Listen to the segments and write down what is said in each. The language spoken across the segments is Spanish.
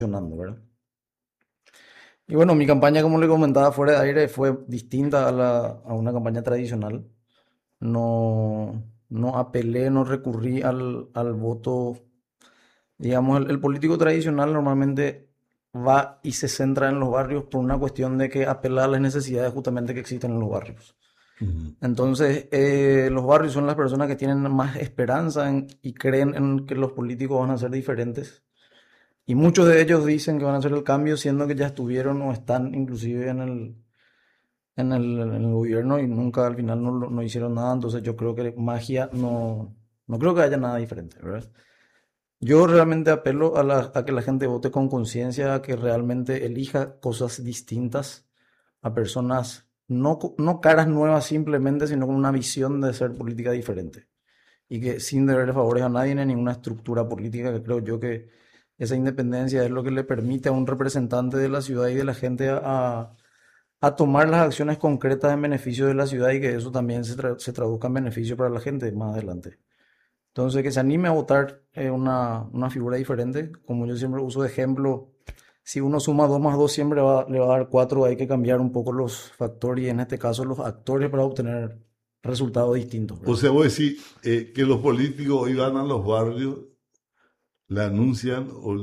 funcionando, ¿verdad? Y bueno, mi campaña, como le comentaba fuera de aire, fue distinta a una campaña tradicional. No apelé, no recurrí al voto. Digamos, el político tradicional normalmente va y se centra en los barrios por una cuestión de que apela a las necesidades justamente que existen en los barrios. Ujú. Entonces, los barrios son las personas que tienen más esperanza y creen en que los políticos van a ser diferentes. Y muchos de ellos dicen que van a hacer el cambio, siendo que ya estuvieron o están inclusive en el gobierno y nunca al final no hicieron nada. Entonces, yo creo que magia no creo que haya nada diferente, ¿verdad? Yo realmente apelo a que la gente vote con conciencia, a que realmente elija cosas distintas, a personas, no caras nuevas simplemente, sino con una visión de hacer política diferente. Y que sin deberle favores a nadie ni a ninguna estructura política, que creo yo que esa independencia es lo que le permite a un representante de la ciudad y de la gente a tomar las acciones concretas en beneficio de la ciudad y que eso también se traduzca en beneficio para la gente más adelante. Entonces, que se anime a votar una figura diferente. Como yo siempre uso de ejemplo, si uno suma 2 más 2 siempre le va a dar 4. Hay que cambiar un poco los factores y en este caso los actores para obtener resultados distintos, O ¿verdad? sea, vos decís que los políticos hoy van a los barrios, le anuncian o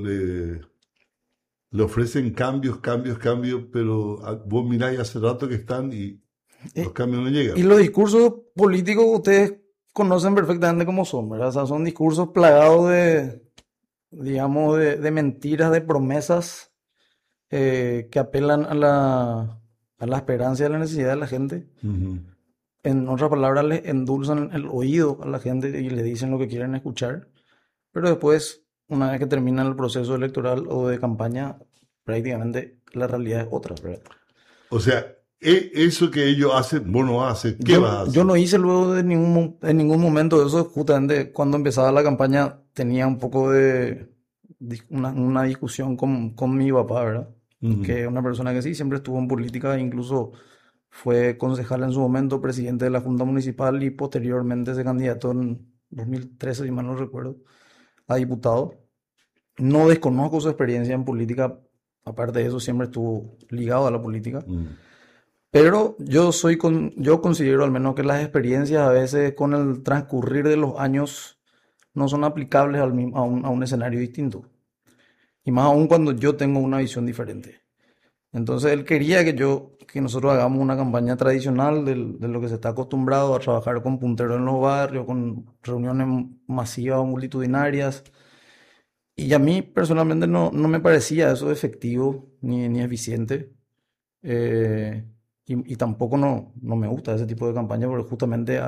le ofrecen cambios, cambios, cambios, pero vos miráis hace rato que están y los Eh, cambios no Y llegan. los discursos políticos ustedes conocen perfectamente cómo son, ¿verdad? O sea, son discursos plagados digamos, de mentiras, de promesas que apelan a la esperanza y a la necesidad de la gente. Ujú. En otras palabras, le endulzan el oído a la gente y le dicen lo que quieren escuchar, pero después, una vez que termina el proceso electoral o de campaña, prácticamente la realidad es otra, ¿verdad? O sea, eso que ellos hacen, vos no haces, ¿qué vas a Yo hacer? no hice luego en ningún momento eso, justamente cuando empezaba la campaña tenía un poco una discusión con mi papá, ¿verdad? Ujú. Que es una persona que sí, siempre estuvo en política, incluso fue concejal en su momento, presidente de la Junta Municipal y posteriormente se candidató en 2013, si mal no recuerdo, a diputado. No desconozco su experiencia en política, aparte de eso siempre estuvo ligado a la política. Mm. Pero yo considero al menos que las experiencias a veces con el transcurrir de los años no son aplicables a un escenario distinto. Y más aún cuando yo tengo una visión diferente. Entonces él quería que nosotros hagamos una campaña tradicional de lo que se está acostumbrado a trabajar con punteros en los barrios, con reuniones masivas o multitudinarias. Y a mí personalmente no me parecía eso efectivo ni eficiente. Eh, y tampoco no me gusta ese tipo de campaña porque justamente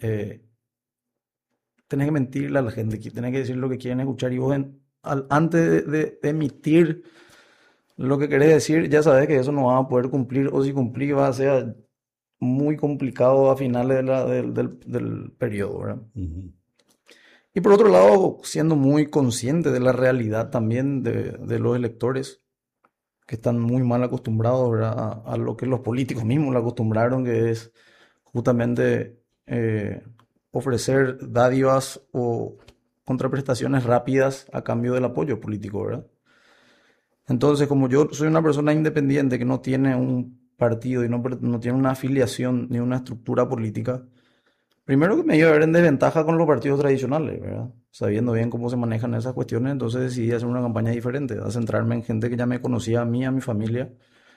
tenés que mentirle a la gente, que tenés que decir lo que quieren escuchar y vos antes de emitir lo que querés decir, ya sabes que eso no va a poder cumplir o si cumplís va a ser muy complicado a finales del periodo, ¿verdad? Ujú. Y por otro lado, siendo muy consciente de la realidad también de los electores, que están muy mal acostumbrados, ¿verdad? A lo que los políticos mismos le acostumbraron, que es justamente ofrecer dádivas o contraprestaciones rápidas a cambio del apoyo político, ¿verdad? Entonces, como yo soy una persona independiente que no tiene un partido y no tiene una afiliación ni una estructura política, primero que me iba a ver en desventaja con los partidos tradicionales, ¿verdad? Sabiendo bien cómo se manejan esas cuestiones, entonces decidí hacer una campaña diferente, a centrarme en gente que ya me conocía a mí, a mi familia,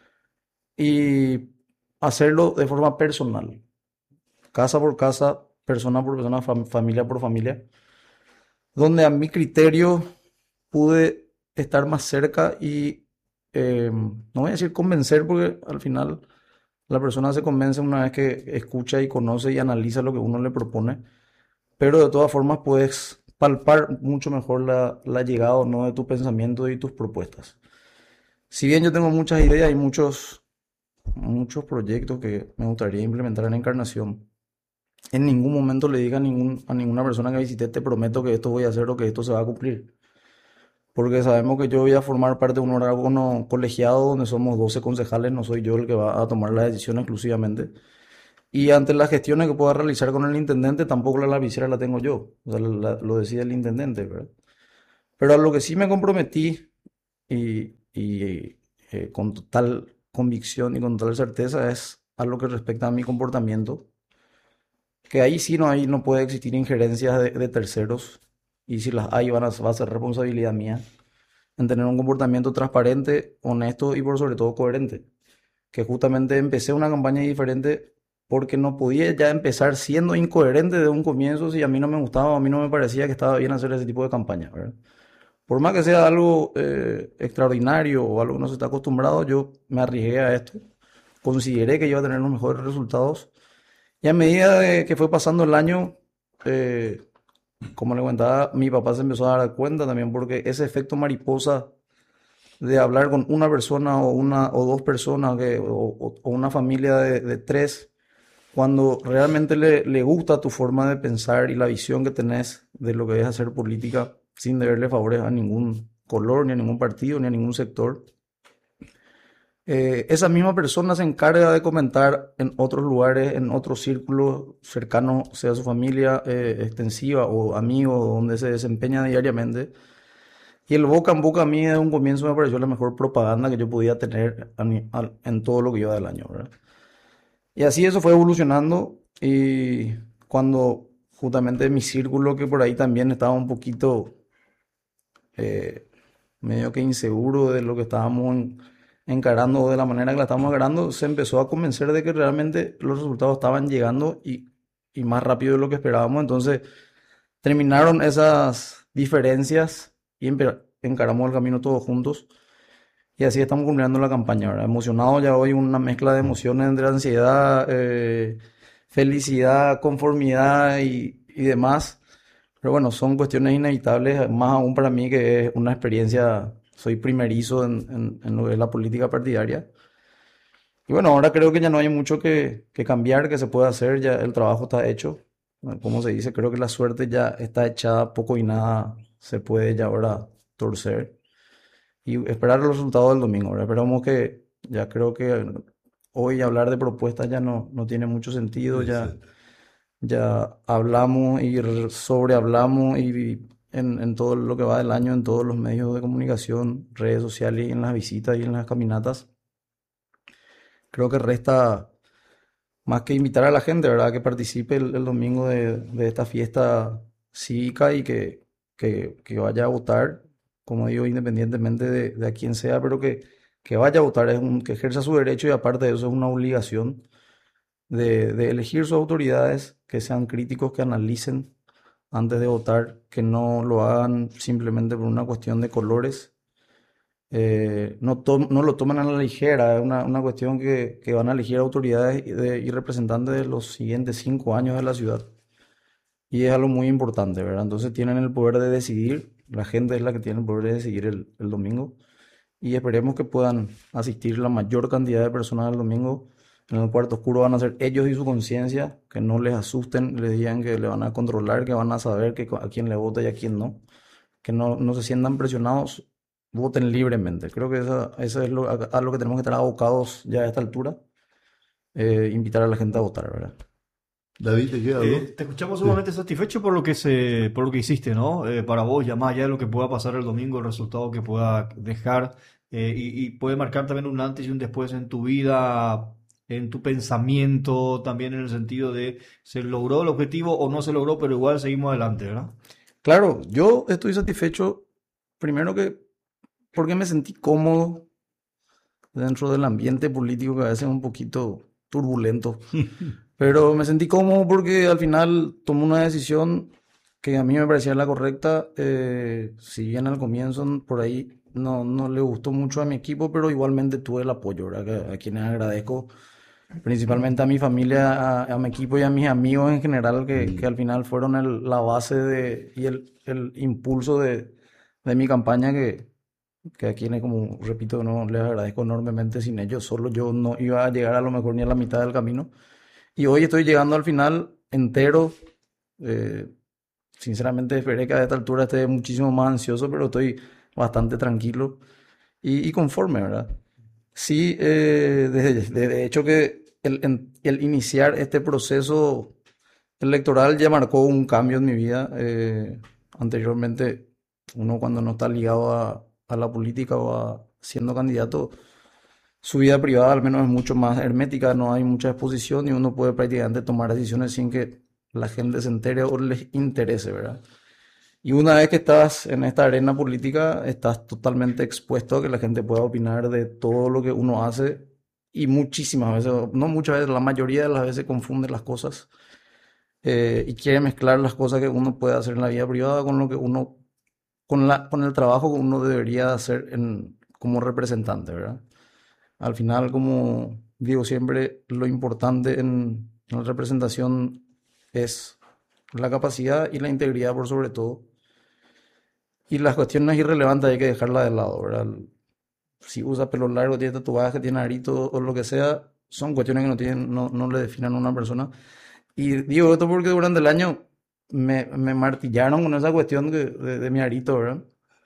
y hacerlo de forma personal, casa por casa, persona por persona, familia por familia, donde a mi criterio pude estar más cerca y no voy a decir convencer porque al final la persona se convence una vez que escucha y conoce y analiza lo que uno le propone, pero de todas formas puedes palpar mucho mejor la llegada o no de tu pensamiento y tus propuestas. Si bien yo tengo muchas ideas y muchos proyectos que me gustaría implementar en Encarnación, en ningún momento le diga a ninguna persona que visite, te prometo que esto voy a hacer o que esto se va a cumplir. Porque sabemos que yo voy a formar parte de un órgano colegiado donde somos 12 concejales, no soy yo el que va a tomar la decisión exclusivamente. Y ante las gestiones que pueda realizar con el intendente, tampoco la lapicera la tengo yo. O sea, lo decide el intendente, ¿verdad? Pero a lo que sí me comprometí con total convicción y con total certeza es a lo que respecta a mi comportamiento, que ahí sí no, ahí no puede existir injerencias de terceros, y si las hay va a ser responsabilidad mía en tener un comportamiento transparente, honesto y por sobre todo coherente. Que justamente empecé una campaña diferente porque no podía ya empezar siendo incoherente de un comienzo si a mí no me gustaba, a mí no me parecía que estaba bien hacer ese tipo de campaña, ¿verdad? Por más que sea algo extraordinario o algo que no se está acostumbrado, yo me arriesgué a esto, consideré que iba a tener los mejores resultados y a medida de que fue pasando el año, eh, como le comentaba, mi papá se empezó a dar cuenta también porque ese efecto mariposa de hablar con una persona o una o dos personas o una familia de tres, cuando realmente le gusta tu forma de pensar y la visión que tenés de lo que es hacer política, sin deberle favores a ningún color, ni a ningún partido, ni a ningún sector. Esa misma persona se encarga de comentar en otros lugares, en otros círculos cercanos, sea su familia extensiva o amigos, donde se desempeña diariamente. Y el boca en boca a mí desde un comienzo me pareció la mejor propaganda que yo podía tener en todo lo que iba del año, ¿verdad? Y así eso fue evolucionando y cuando justamente mi círculo, que por ahí también estaba un poquito eh, medio que inseguro de lo que estábamos encarando o de la manera que la estábamos encarando, se empezó a convencer de que realmente los resultados estaban llegando y más rápido de lo que esperábamos. Entonces terminaron esas diferencias y encaramos el camino todos juntos. Y así estamos cumpliendo la campaña, ¿verdad? Emocionado ya hoy, una mezcla de emociones entre ansiedad, felicidad, conformidad y demás. Pero bueno, son cuestiones inevitables, más aún para mí que es una experiencia, soy primerizo en lo que es la política partidaria. Y bueno, ahora creo que ya no hay mucho que cambiar, que se puede hacer, ya el trabajo está hecho. Como se dice, creo que la suerte ya está echada, poco y nada se puede ya ahora torcer. Y esperar los resultados del domingo, ¿verdad? Esperamos que, ya creo que hoy hablar de propuestas ya no tiene mucho sentido, Exacto. ya hablamos y sobrehablamos y en todo lo que va del año, en todos los medios de comunicación, redes sociales y en las visitas y en las caminatas. Creo que resta más que invitar a la gente, ¿verdad? Que participe el domingo de esta fiesta cívica y que vaya a votar, como digo, independientemente de a quién sea, pero que vaya a votar, que ejerza su derecho y aparte de eso es una obligación de elegir sus autoridades, que sean críticos, que analicen antes de votar, que no lo hagan simplemente por una cuestión de colores, no lo toman a la ligera, es una cuestión que van a elegir autoridades y representantes de los siguientes 5 años de la ciudad. Y es algo muy importante, ¿verdad? Entonces tienen el poder de decidir, la gente es la que tiene el poder de decidir el domingo. Y esperemos que puedan asistir la mayor cantidad de personas el domingo. En el cuarto oscuro van a ser ellos y su conciencia, que no les asusten, les digan que le van a controlar, que van a saber a quién le vota y a quién no, que no se sientan presionados, voten libremente. Creo que eso es a lo que tenemos que estar abocados ya a esta altura, invitar a la gente a votar, ¿verdad? David, ¿te queda algo? Te escuchamos Sí. sumamente satisfecho por lo que por lo que hiciste, ¿no? Para vos, ya más allá de lo que pueda pasar el domingo, el resultado que pueda dejar, y puede marcar también un antes y un después en tu vida, en tu pensamiento, también en el sentido de se logró el objetivo o no se logró, pero igual seguimos adelante, ¿verdad? Claro, yo estoy satisfecho, primero que porque me sentí cómodo dentro del ambiente político que a veces es un poquito turbulento. Pero me sentí cómodo porque al final tomé una decisión que a mí me parecía la correcta. Si bien al comienzo por ahí no le gustó mucho a mi equipo, pero igualmente tuve el apoyo, ¿verdad? A quienes agradezco, principalmente a mi familia, a mi equipo y a mis amigos en general, que al final fueron la base y el impulso de mi campaña, que a quienes, como repito, no les agradezco enormemente. Sin ellos, solo yo no iba a llegar a lo mejor ni a la mitad del camino. Y hoy estoy llegando al final entero. eh, Sinceramente esperé que a esta altura esté muchísimo más ansioso, pero estoy bastante tranquilo y conforme, ¿verdad? Sí, de hecho que el iniciar este proceso electoral ya marcó un cambio en mi vida. Anteriormente, uno cuando no está ligado a la política o siendo candidato, su vida privada al menos es mucho más hermética, no hay mucha exposición y uno puede prácticamente tomar decisiones sin que la gente se entere o les interese, ¿verdad? Y una vez que estás en esta arena política, estás totalmente expuesto a que la gente pueda opinar de todo lo que uno hace y muchísimas veces, no muchas veces, la mayoría de las veces confunde las cosas y quiere mezclar las cosas que uno puede hacer en la vida privada con lo que uno, con el trabajo que uno debería hacer como representante, ¿verdad? Al final, como digo siempre, lo importante en la representación es la capacidad y la integridad por sobre todo. Y las cuestiones irrelevantes hay que dejarlas de lado, ¿verdad? Si usa pelo largo, tiene tatuaje, tiene arito o lo que sea, son cuestiones que no le definen a una persona. Y digo esto porque durante el año me martillaron con esa cuestión de mi arito, ¿verdad?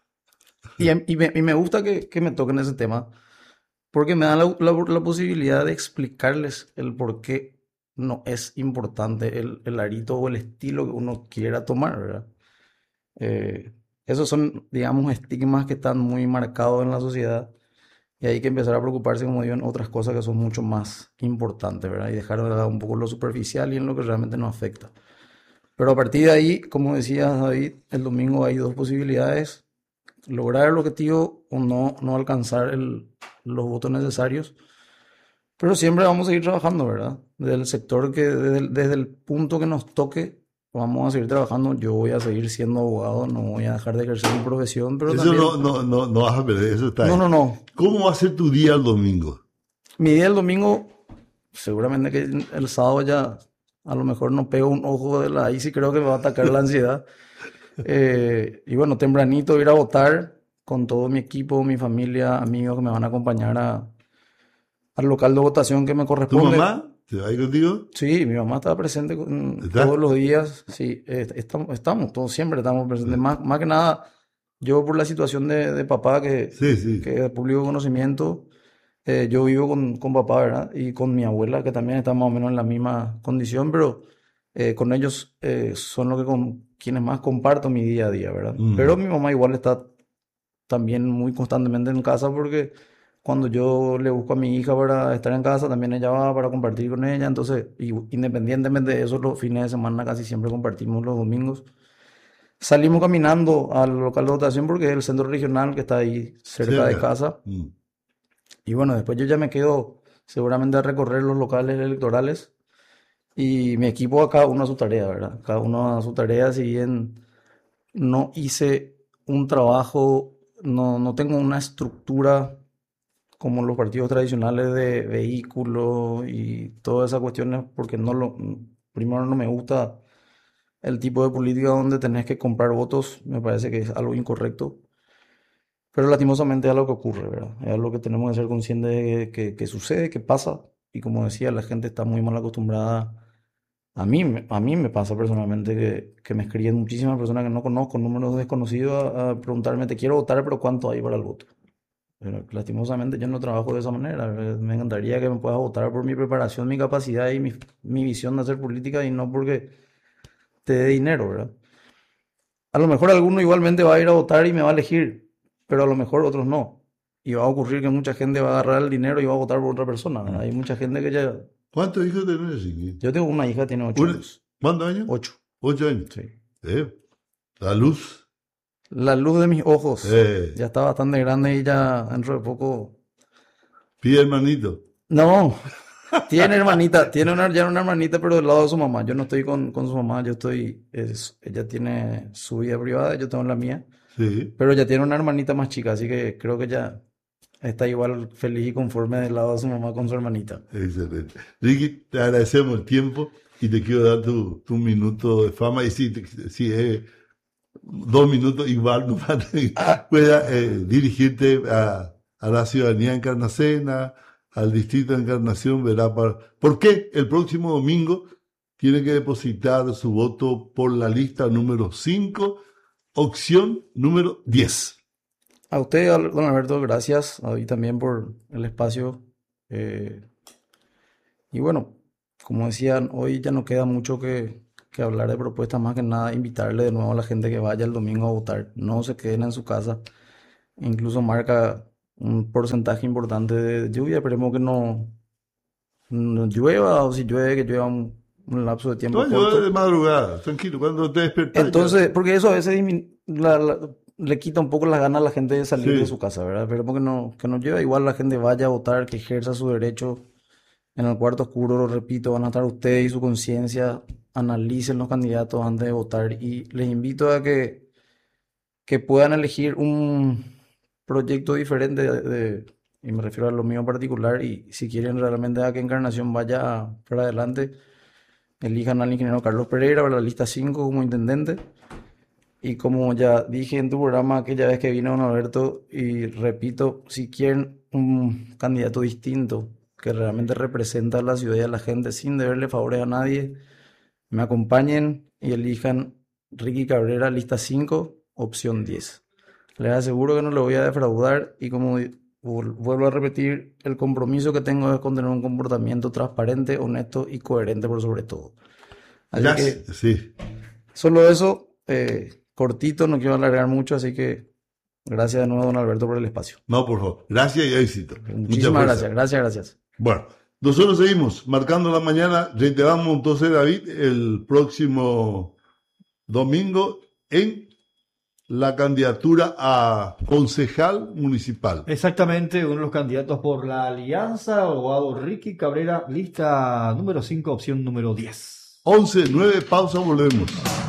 Y me gusta que me toquen ese tema, porque me da la posibilidad de explicarles el por qué no es importante el arito o el estilo que uno quiera tomar, ¿verdad? Eh, Esos son, digamos, estigmas que están muy marcados en la sociedad y hay que empezar a preocuparse, como digo, en otras cosas que son mucho más importantes, ¿verdad? Y dejar de lado un poco lo superficial y en lo que realmente nos afecta. Pero a partir de ahí, como decía David, el domingo hay dos posibilidades: lograr el objetivo o no alcanzar los votos necesarios. Pero siempre vamos a seguir trabajando, ¿verdad? Desde el sector desde el punto que nos toque, vamos a seguir trabajando. Yo voy a seguir siendo abogado, no voy a dejar de ejercer mi profesión, pero Eso también... no vas a perder, eso está No, ahí. no, no. ¿Cómo va a ser tu día el domingo? Mi día el domingo, seguramente que el sábado ya a lo mejor no pego un ojo de ahí sí creo que me va a atacar la ansiedad. Y bueno, tempranito ir a votar con todo mi equipo, mi familia, amigos que me van a acompañar al local de votación que me ¿Tu corresponde. mamá te va a ir contigo? Sí, mi mamá está presente ¿Está? todos los días. Sí, todos siempre estamos presentes. Más que nada, yo por la situación de papá, Sí, sí. que es de público conocimiento, yo vivo con papá, ¿verdad? Y con mi abuela, que también está más o menos en la misma condición, pero con ellos son con quienes más comparto mi día a día, ¿verdad? Pero mi mamá igual está también muy constantemente en casa porque cuando yo le busco a mi hija para estar en casa, también ella va para compartir con ella. Entonces, independientemente de eso, los fines de semana casi siempre compartimos los domingos. Salimos caminando al local de votación porque es el centro regional que está ahí cerca de Cerca. casa. Y bueno, después yo ya me quedo seguramente a recorrer los locales electorales y mi equipo a cada uno a su tarea, ¿verdad? Cada uno a su tarea, si bien no hice un trabajo, no tengo una estructura como los partidos tradicionales de vehículos y todas esas cuestiones, porque primero no me gusta el tipo de política donde tenés que comprar votos, me parece que es algo incorrecto. Pero lastimosamente es algo que ocurre, ¿verdad? Es algo que tenemos que ser conscientes de que sucede, que pasa. Y como decía, la gente está muy mal acostumbrada. A mí me pasa personalmente que me escriben muchísimas personas que no conozco, números desconocidos, a preguntarme, te quiero votar, pero ¿cuánto hay para el voto? Pero lastimosamente yo no trabajo de esa manera. Me encantaría que me puedas votar por mi preparación, mi capacidad y mi visión de hacer política y no porque te dé dinero, ¿verdad? A lo mejor alguno igualmente va a ir a votar y me va a elegir, pero a lo mejor otros no. Y va a ocurrir que mucha gente va a agarrar el dinero y va a votar por otra persona, ¿verdad? Hay mucha gente que ya... ¿Cuántos hijos tenés, Ricky? Yo tengo una hija, tiene 8 años. ¿Cuántos años? 8, 8 años. sí. La luz. La luz de mis ojos ya está bastante grande y ya dentro de poco... Pide hermanito. No, tiene hermanita, ya una hermanita, pero del lado de su mamá. Yo no estoy con su mamá, ella tiene su vida privada, yo tengo la mía. Sí. Pero ya tiene una hermanita más chica, así que creo que ya está igual feliz y conforme del lado de su mamá con su hermanita. Excelente. Ricky, te agradecemos el tiempo y te quiero dar tu minuto de fama. Y si 2 minutos igual no pueda dirigirte a la ciudadanía de Encarnacena, al distrito de Encarnación, verá por qué el próximo domingo tiene que depositar su voto por la lista número 5, opción número 10. A usted, don Alberto, gracias. A David también por el espacio. Y bueno, como decían, hoy ya no queda mucho que hablar de propuestas, más que nada invitarle de nuevo a la gente que vaya el domingo a votar. No se queden en su casa. incluso marca un porcentaje importante de lluvia. Esperemos que no llueva, o si llueve, que llueva un lapso de tiempo No, yo de corto. madrugada, tranquilo, cuando te despertás. Entonces, porque eso a veces le quita un poco las ganas a la gente de salir de Sí. su casa, ¿verdad? Esperemos que no llueva, igual la gente vaya a votar, que ejerza su derecho en el cuarto oscuro, lo repito, van a estar ustedes y su conciencia, analicen los candidatos antes de votar y les invito a que puedan elegir un proyecto diferente y me refiero a lo mío en particular, y si quieren realmente a que Encarnación vaya para adelante, elijan al ingeniero Carlos Pereira para la lista 5 como intendente. Y como ya dije en tu programa aquella vez que vino don Alberto, y repito, si quieren un candidato distinto que realmente representa a la ciudad y a la gente sin deberle favores a nadie, me acompañen y elijan Ricky Cabrera, lista 5, opción 10. Les aseguro que no lo voy a defraudar y como vuelvo a repetir, el compromiso que tengo es con tener un comportamiento transparente, honesto y coherente por sobre todo. Así Gracias, que sí. solo eso, cortito, no quiero alargar mucho, así que gracias de nuevo, don Alberto, por el espacio. No, por favor. Gracias y éxito. Mucha Muchísimas fuerza. gracias. Bueno, nosotros seguimos marcando la mañana. Reiteramos entonces, David, el próximo domingo en la candidatura a concejal municipal. Exactamente, uno de los candidatos por la alianza, abogado Ricky Cabrera, lista número 5, opción número 10. 11:09, pausa, volvemos.